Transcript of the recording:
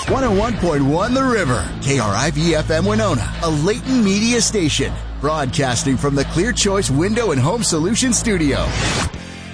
101.1 The River, KRIV-FM Winona, a Leighton Media station, broadcasting from the Clear Choice Window and Home Solutions studio.